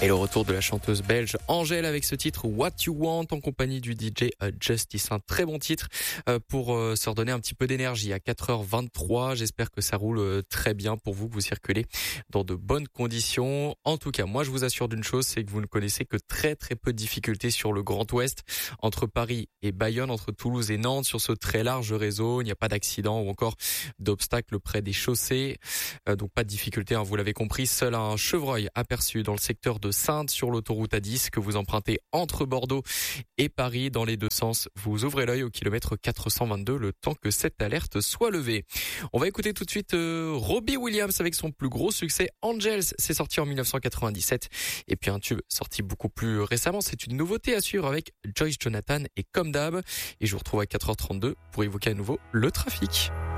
Et le retour de la chanteuse belge Angèle avec ce titre What You Want en compagnie du DJ Justice. Un très bon titre pour se redonner un petit peu d'énergie à 4h23. J'espère que ça roule très bien pour vous, que vous circulez dans de bonnes conditions. En tout cas, moi je vous assure d'une chose, c'est que vous ne connaissez que très peu de difficultés sur le Grand Ouest, entre Paris et Bayonne, entre Toulouse et Nantes, sur ce très large réseau. Il n'y a pas d'accident ou encore d'obstacles près des chaussées. Donc pas de difficulté, vous l'avez compris. Seul un chevreuil aperçu dans le secteur de Saintes sur l'autoroute A10 que vous empruntez entre Bordeaux et Paris dans les deux sens. Vous ouvrez l'œil au kilomètre 422 le temps que cette alerte soit levée. On va écouter tout de suite Robbie Williams avec son plus gros succès Angels. C'est sorti en 1997 et puis un tube sorti beaucoup plus récemment. C'est une nouveauté à suivre avec Joyce Jonathan et Comme d'hab. Et je vous retrouve à 4h32 pour évoquer à nouveau le trafic.